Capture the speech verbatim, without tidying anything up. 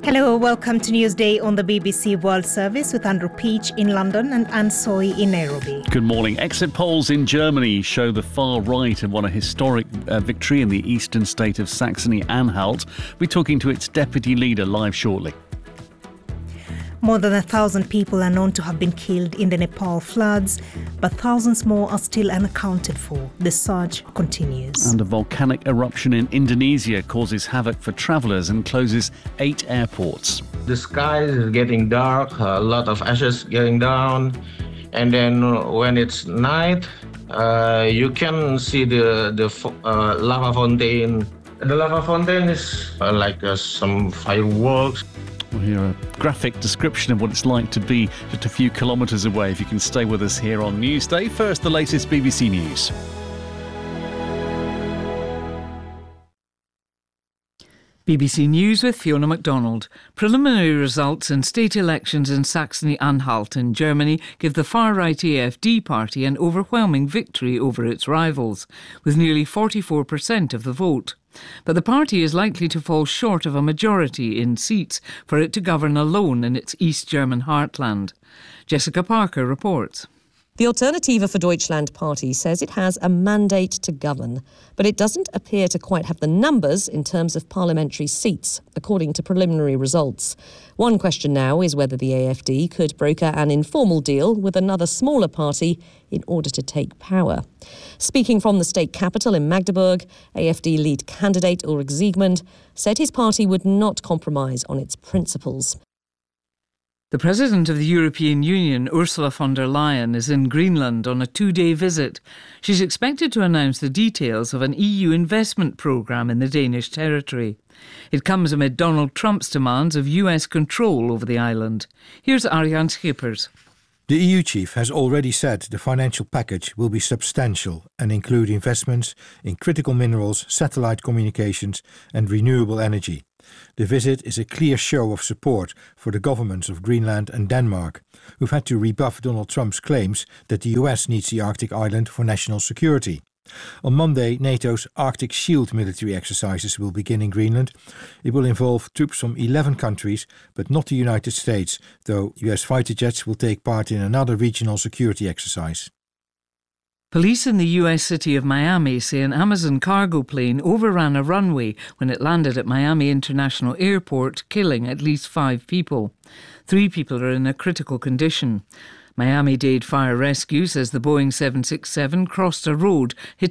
Hello, welcome to Newsday on the B B C World Service with Andrew Peach in London and Anne Soy in Nairobi. Good morning. Exit polls in Germany show the far right have won a historic uh, victory in the eastern state of Saxony-Anhalt. We're talking to its deputy leader live shortly. More than a thousand people are known to have been killed in the Nepal floods, but thousands more are still unaccounted for. The surge continues. And a volcanic eruption in Indonesia causes havoc for travellers and closes eight airports. The sky is getting dark, a lot of ashes getting down, and then when it's night, uh, you can see the, the uh, lava fountain. The lava fountain is uh, like uh, some fireworks. We'll hear a graphic description of what it's like to be just a few kilometres away if you can stay with us here on Newsday. First, the latest B B C News. B B C News with Fiona MacDonald. Preliminary results in state elections in Saxony-Anhalt in Germany give the far-right A F D party an overwhelming victory over its rivals, with nearly forty-four percent of the vote. But the party is likely to fall short of a majority in seats for it to govern alone in its East German heartland. Jessica Parker reports. The Alternative for Deutschland party says it has a mandate to govern, but it doesn't appear to quite have the numbers in terms of parliamentary seats, according to preliminary results. One question now is whether the A F D could broker an informal deal with another smaller party in order to take power. Speaking from the state capital in Magdeburg, A F D lead candidate Ulrich Siegmund said his party would not compromise on its principles. The President of the European Union, Ursula von der Leyen, is in Greenland on a two-day visit. She's expected to announce the details of an E U investment programme in the Danish territory. It comes amid Donald Trump's demands of U S control over the island. Here's Arjan Schippers. The E U chief has already said the financial package will be substantial and include investments in critical minerals, satellite communications and renewable energy. The visit is a clear show of support for the governments of Greenland and Denmark, who've had to rebuff Donald Trump's claims that the U S needs the Arctic island for national security. On Monday, NATO's Arctic Shield military exercises will begin in Greenland. It will involve troops from eleven countries, but not the United States, though U S fighter jets will take part in another regional security exercise. Police in the U S city of Miami say an Amazon cargo plane overran a runway when it landed at Miami International Airport, killing at least five people. Three people are in a critical condition. Miami-Dade Fire Rescue says the Boeing seven sixty-seven crossed a road, hit